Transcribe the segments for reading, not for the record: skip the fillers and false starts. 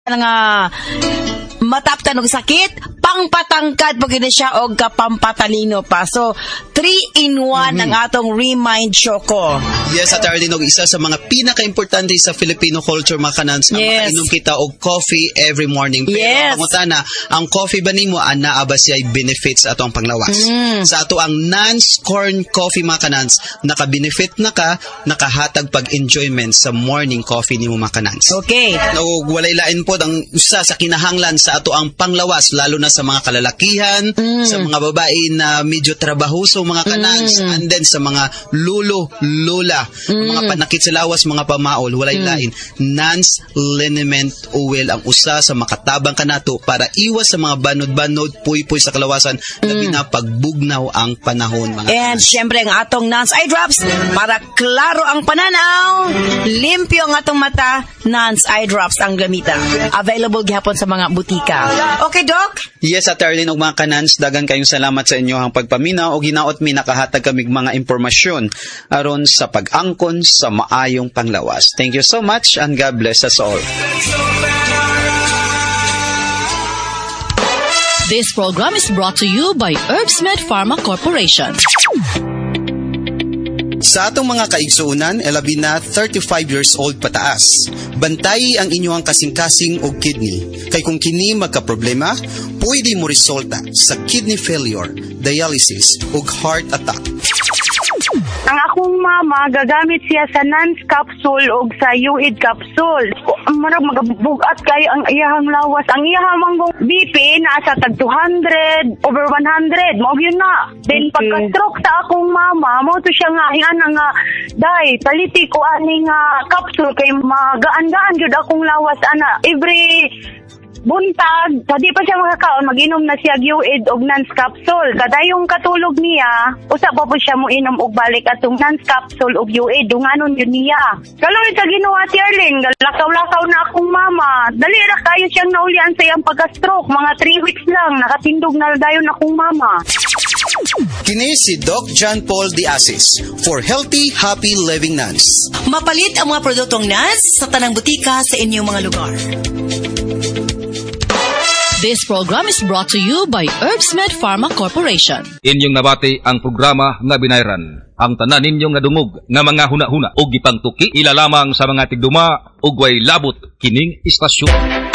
nga mataptan og sakit, pangpatangkad po gini siya og kapampatalino pa. So 3-in-1 ang atong Remind Choco. Yes, at Arlene, og isa sa mga pinaka-importante sa Filipino culture mga kanans, ang makainom kita og coffee every morning. Pero pangutana, ang coffee ba nimo ana ba siya benefits ato ang panglawas? Sa ato ang non-corn coffee mga kanans, naka-benefit na ka, nakahatag pag-enjoyment sa morning coffee nimo mga kanans. Okay. O walay lain po ang usa sa kinahanglan sa ato ang panglawas, lalo na sa mga kalalakihan, sa mga babae na medyo trabahoso mga kanans, and then sa mga lulo, lola, mga panakit sa lawas, mga pamaol, walay lain. Nance liniment oil ang usa sa makatabang kanato para iwas sa mga banod-banod, puy-puy sa kalawasan, labi na pagbugnaw ang panahon mga And syempre ang atong Nance Eye Drops para klaro ang pananaw, limpyo ang atong mata, Nance Eye Drops ang gamita. Available gihapon sa mga butika. Okay, Doc? Yes, at Arlene, og mga kanans, dagan kayong salamat sa inyo ang pagpaminaw og hinaot mi nakahatag kamig mga impormasyon aron sa pag-angkon sa maayong panglawas. Thank you so much and God bless us all. This program is brought to you by Herbsmed Pharma Corporation. Sa atong mga kaigsuunan, labi na 35 years old pataas, bantayi ang inyong kasing-kasing og kidney. Kay kung kini magka-problema, pwede mo resulta sa kidney failure, dialysis ug heart attack. Ang akong mama, gagamit siya sa Nance capsule o sa UID capsule. Marag magabugat kayo ang iyahang lawas. Ang iyahang manggong BP, nasa tag 200, over 100. Mao yun na. Then pagka-stroke sa akong mama, mo to siya nga, nga, day, paliti ko aning capsule kay magaan-gaan yun akong lawas, ana. Every buntag, di pa siya makakaon, mag-inom na siya UID og Nance capsule. Kadayong katulog niya, usa pa po siya mo inom og balik atong Nance capsule og UID, dunganon yun niya. Kaloy sa Ginoo Ate Arlene, lakaw-lakaw na akong mama. Dali ra kayo siyang naulian sa iyang pagka-stroke, mga 3 weeks lang, nakatindog na dayon akong mama. Kini si Doc John Paul Diasis for Healthy, Happy Living Nance. Mapalit ang mga produktong Nance sa tanang butika sa inyong mga lugar. This program is brought to you by Herbsmed Pharma Corporation. Inyong nabati ang programa nga binayran. Ang tanan ninyong nadungog nga mga huna-huna o gipangtuki ilalamang sa mga tigduma ug way labot kining istasyon.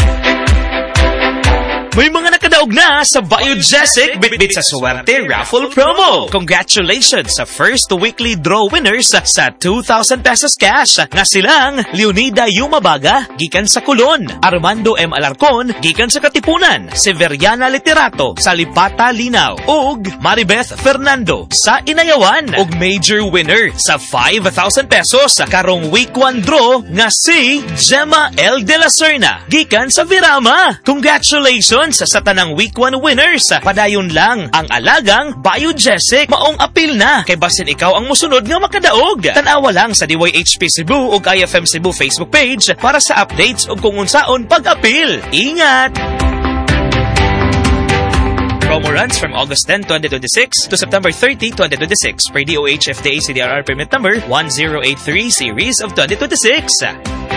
May mga nakadaog na sa Biogesic Bitbit sa Suwerte Raffle Promo. Congratulations sa first weekly draw winners sa 2,000 pesos cash. Nga silang Leonida Yumabaga, gikan sa Colon, Armando M. Alarcon, gikan sa Katipunan, Severiana Literato, sa Lipata Linaw, ug Maribeth Fernando sa Inayawan, ug major winner sa 5,000 pesos karong week 1 draw nga si Gemma L. De La Serna, gikan sa Virama. Congratulations sa tanang week 1 winners. Padayon lang ang alagang Biogesic. Maong apil na kay basin ikaw ang musunod nga makadaog. Tanawa lang sa DYHP Cebu ug IFM Cebu Facebook page para sa updates ug kung unsaon pag-apil. Ingat! Promo runs from August 10, 2026 to September 30, 2026 per DOH FDA CDRR permit number 1083 series of 2026.